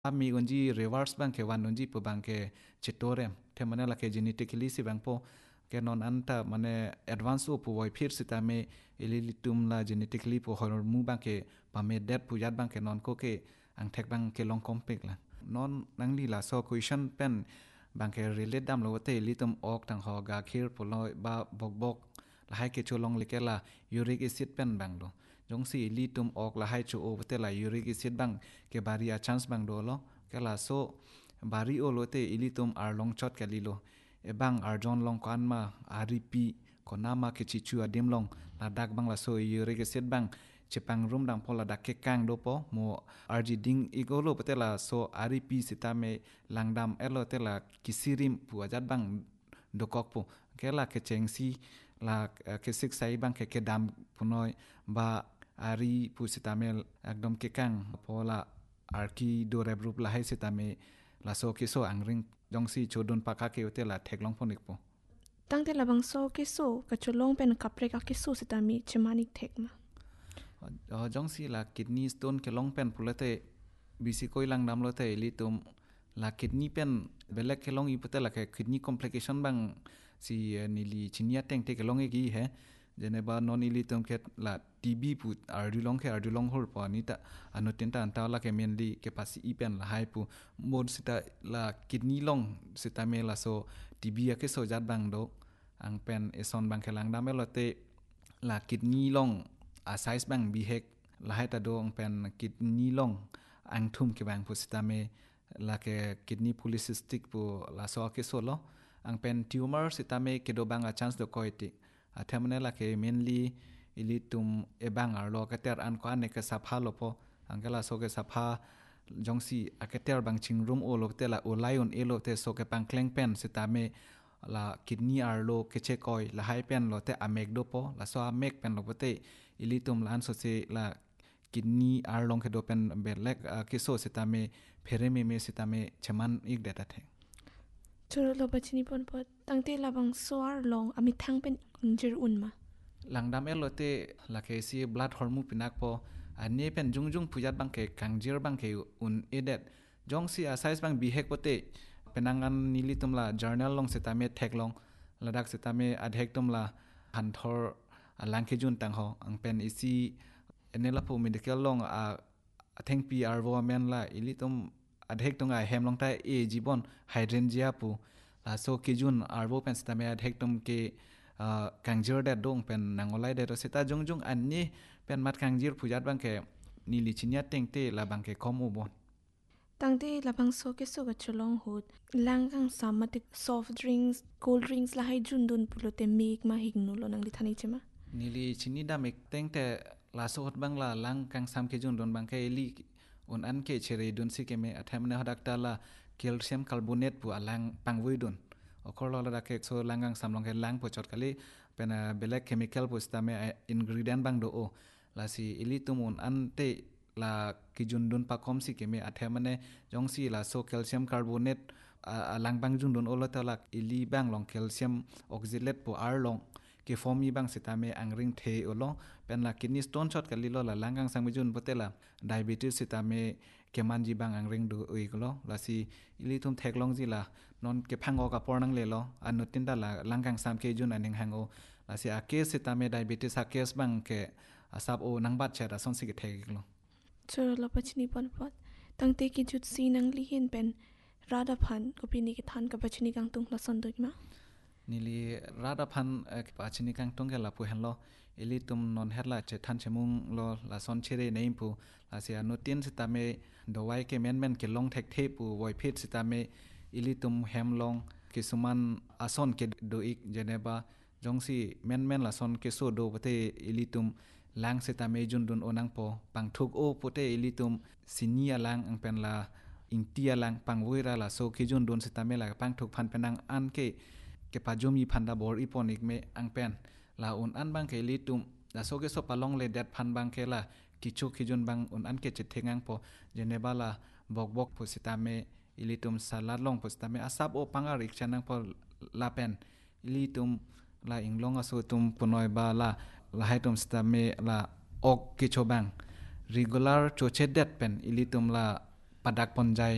มีอุนจีรีเวิร์สบางแค่วันอุนจีปบางแค่ชิดตัวเร็มเทมันนั่นละแค่ genetically สิบางพอแค่นอนอันตามันadvance อุปวัยพิษสิตามีอิลิลิตุมละ genetically พอฮอร์มูบางแค่ปามีเด็ดผู้ยัดบางแค่นอนก็แค่อังเทคบางแค่ลองคอมเพล็กละนอนนั่งลีละ so question เป็นบางแค่ relate ดำเราว่าเตลิตุมออกทางหอกาเคียร์พลอยบาบกละให้แค่ชัวลองเล็กละ uric acid เป็นบางดูจงสี่ลิตุมออกละให้ชัวโอว่าเตละ uric acid บางแค่บาริอา chance บางดูล้อแค่ละ so บาริโอโลเตอิลิตุมอาร์ลองช็อตกันลีโลบางอาร์จอนลองกันมาอาริปีคนน้ามาแค่ชิชัวเดียมลองละดักบางละ so uric acid บางเชปังรุมดังพอละดักแค่กางดูปอโมอาร์จีดิงอีกโอโลเปเตละ so อาริปีสิตาเมลังดำเอโลเตละกิซิริมผัวจัดบางดูกอกปูแค่ละแค่เจงซีละแค่ซิกไซบางแค่ดำพูน้อยบาอารีผู้สิตาเมอักดมแค่กางพอละอาร์คีดูเรบรูปละให้สิตาเมละโซคิโซอังริงจงซีโชดุนปากาเกวเตละเทคลองพอนิกปูตั้งแต่ละบางโซกิโซกับชลงเป็นกับเรกากิโซสิตามีเชมานิกเทคมาจงซีละคิดนีสโตนแค่ลองเป็นพูละเตบิซิโกยลังดำละเตลิตุมละคิดนีเป็นเบลเล็กแค่ลองอีพุเตละแค่คิดนีคอมพลิเคชันบางsi nili chinia teng te kelong egi he jeneba non ilitum ket la tb put ardulong hor pa ni ta anotin ta anta la ke mainly ke pasi ipen la hai pu mod sita la kidney long sita me la so tb ya ke so jat bang do ang pen eson bang kelang da me lote la kidney long a size bang bi hek la hai ta do ang pen kidney long ang thum ke bang pu sita me la ke kidney polycystic pu la so ke so lo ang pen tumor sitame kedo bang a chance do koiti athamne la ke mainly ilitum ebang arlo kater an ko ane ka sapha lopo angela so ke sapha jongsi akater bang chingrum o lokte la o lion e lokte so ke pang kleng pen sitame la kidney arlo ke che koi la hai pen lote amek do po la so amek pen lopote ilitum lan so se la kidney arlong ke do pen belek ke so sitame phereme me sitame chaman ik data the ชลโลบชนิปนปดตั้งแต่ละบางโซอาร์ลองอามิทั้งเป็นอินเจอร์อุ่นมาหลังดำเอโลเตละเคซีบลัดฮอร์โมนปินักพออันนี้เป็นจุงผู้ยัดบางเคกังเจอร์บางเคอุ่นเอเด็ดจงซีอาไซส์บางบีเฮกปเตเป็นงานนิลิตุมละ journal ลงเซตาเมทเทคลงระดักเซตาเมอดเฮกตุมละฮันทอร์ลังเคจุนตังหออังเป็นอีซีเอเนลพูมิดิเคลลงเทงพีอาร์วอร์แมนละอิลิตุมอดเฮกตรงไอแฮมลงใต้เอจีบอนไฮเดรนเจียปูลาโซกิจุนอาร์วอเป็นสตาเมอดเฮกตรงเกกังเจอร์เด็ดดงเป็นนางอไลเด็ดเสตาจงอันนี้เป็นมัดกังเจอร์ผู้ยัดบางแค่นิลิชินยาเต็งเตละบางแค่คอมอุบอนตั้งแต่ละบางโซกิโซกับชลองหูดลังกังสามารถซอฟต์ดริงส์โคลด์ดริงส์ละให้จุนดุนปุโรเตมีกมาหิกนูโลนังดิทันิใช่ไหมนิลิชินนี่ดามิกเต็งแต่ลาโซฮดบางละลังกังสามเคจุนดุนบางแค่ลีอุนอันเคเชรีดุนซิเกเมอัฐมเนหดักตาละแคลเซียมคาร์บอเนตผู้ลังปังวุยดุนโอเคเราละเคโซลังกังสามลงแค่ลังผู้จดกะลีเป็นเบลล์เคมีคอลผู้สตาเมอินกรีเดียนบางโดโอลาซีอิลิตุมุนอันเตละกิจุนดุนปะคอมซิเกเมอัฐมเนจงซีละโซแคลเซียมคาร์บอเนตลังบางจุนดุนโอละตาละอิลีบางลงแคลเซียมออกซิเลตผู้อาร์ลงke form bang sitame angring the olo pen la kidney stone shot kali lo la langang sang bijun potela diabetes sitame ke manji bang angring do uiglo la si ili tum theklong ji la non ke phango ka pornang le lo anutin da la langang sam ke jun aning hango la si ake sitame diabetes a case bang ke asap o nang bat cha da son si ke theklo chur la pachni pon pot tang te ki jut si nang li hin pen rada phan ko pini ke than ka pachni kang tung la son doi ma nili rada phan pachini kang tong la pu hen lo ili tum non herla che than chemung lo la son chere nei pu la sia notin sitame do wai ke men ke long thek the pu woi phet sitame ili tum hem long ke suman ason ke do ik jeneba jongsi men la son ke so do pate ili tum lang sitame jun dun onang po pang thuk o pote ili tum sinia lang ang pen la ingtia lang pang woira la so ke jun dun sitame la pang thuk phan penang an ke pajumi phanda bor iponik me angpen la un an bang ke litum la soge so palong le dat phan bang ke la kichu khijun bang un an ke chethengang po jeneba la bok positame ilitum salat long positame asap o pangar ikchanang po la pen ilitum la inglong aso tum punoi ba la haitum stame la ok kicho bang regular choche dat pen ilitum la padak ponjai